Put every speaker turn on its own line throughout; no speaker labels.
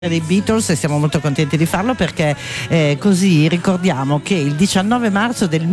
dei Beatles e siamo molto contenti di farlo perché così ricordiamo che il 19 marzo del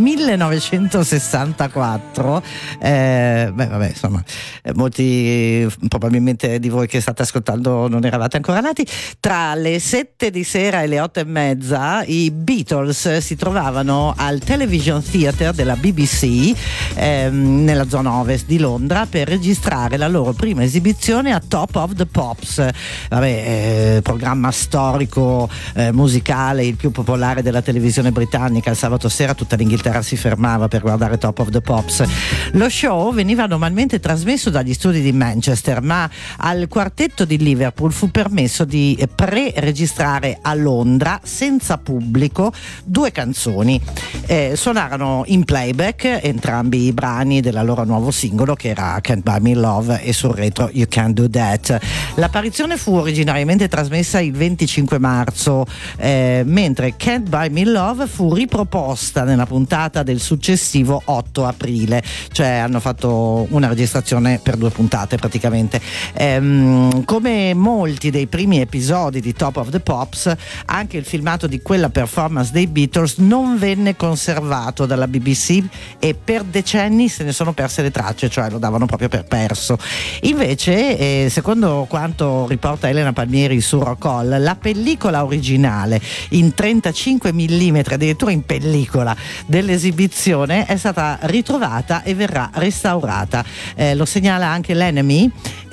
1964 insomma molti probabilmente di voi che state ascoltando non eravate ancora nati, tra le 7 di sera e le 8:30 i Beatles si trovavano al Television Theatre della BBC nella zona ovest di Londra per registrare la loro prima esibizione a Top of the Pops, programma storico musicale, il più popolare della televisione britannica. Il sabato sera tutta l'Inghilterra si fermava per guardare Top of the Pops. Lo show veniva normalmente trasmesso dagli studi di Manchester, ma al quartetto di Liverpool fu permesso di pre-registrare a Londra senza pubblico 2 canzoni. Suonarono in playback entrambi i brani del loro nuovo singolo, che era Can't Buy Me Love, e sul retro You Can't Do That. L'apparizione fu originariamente trasmessa il 25 marzo, mentre Can't Buy Me Love fu riproposta nella puntata del successivo 8 aprile, cioè hanno fatto una registrazione per 2 puntate praticamente. Come molti dei primi episodi di Top of the Pops, anche il filmato di quella performance dei Beatles non venne conservato dalla BBC e per decenni se ne sono perse le tracce, cioè lo davano proprio per perso. Invece, secondo quanto riporta Elena Palmieri su Rock Hall, la pellicola originale in 35 mm, addirittura in pellicola, dell'esibizione è stata ritrovata e verrà restaurata. Lo segnala anche l'Enemy,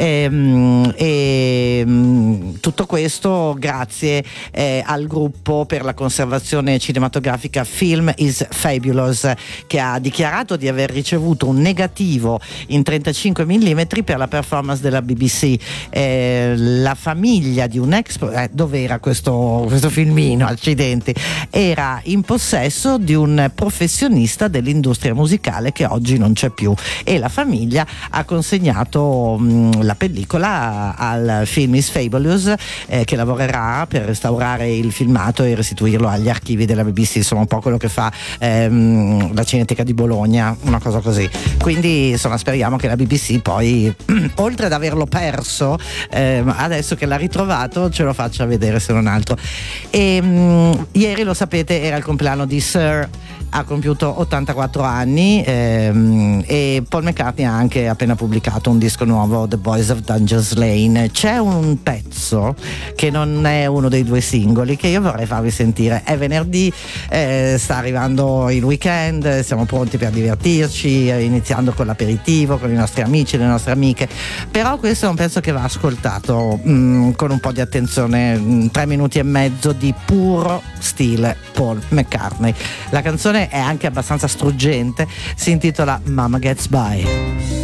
tutto questo grazie al gruppo per la conservazione cinematografica Film is Fabulous, che ha dichiarato di aver ricevuto un negativo in 35 mm per la performance della BBC. La famiglia di un ex, dove era questo filmino, accidenti, era in possesso di un professionista dell'industria musicale che oggi non c'è più, e la famiglia ha consegnato la pellicola al Film is Fabulous, che lavorerà per restaurare il filmato e restituirlo agli archivi della BBC, insomma un po' quello che fa la Cineteca di Bologna, una cosa così. Quindi insomma speriamo che la BBC poi oltre ad averlo perso, adesso che l'ha ritrovato ce lo faccia vedere, se non altro. Ieri, lo sapete, era il compleanno di Sir, ha compiuto 84 anni, e Paul McCartney ha anche appena pubblicato un disco nuovo, The Boys of Dungeons Lane. C'è un pezzo che non è uno dei 2 singoli che io vorrei farvi sentire. È venerdì, sta arrivando il weekend, siamo pronti per divertirci, iniziando con l'aperitivo, con i nostri amici, le nostre amiche, però questo è un pezzo che va ascoltato con un po' di attenzione. 3 minuti e mezzo di puro stile Paul McCartney. La canzone è anche abbastanza struggente, si intitola Mama Gets By.